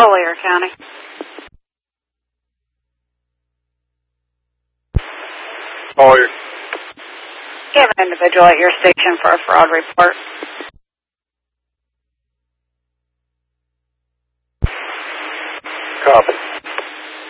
Collier County. Collier. You have an individual at your station for a fraud report.